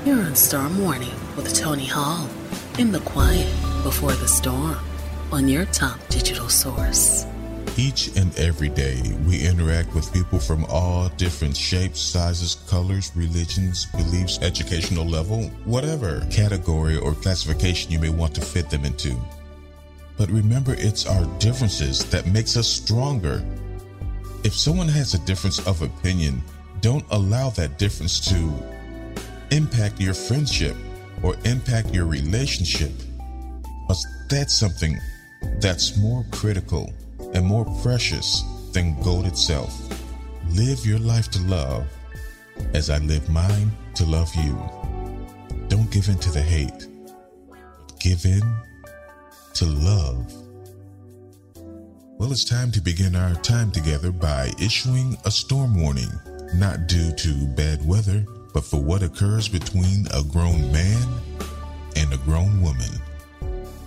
You're on Storm Warning with Tony Hall in the quiet before the storm on your top digital source. Each and every day, we interact with people from all different shapes, sizes, colors, religions, beliefs, educational level, whatever category or classification you may want to fit them into. But remember, it's our differences that makes us stronger. If someone has a difference of opinion, don't allow that difference to impact your friendship or impact your relationship, because that's something that's more critical and more precious than gold itself. Live your life to love as I live mine to love you. Don't give in to the hate, but give in to love. Well, it's time to begin our time together by issuing a storm warning, not due to bad weather, but for what occurs between a grown man and a grown woman.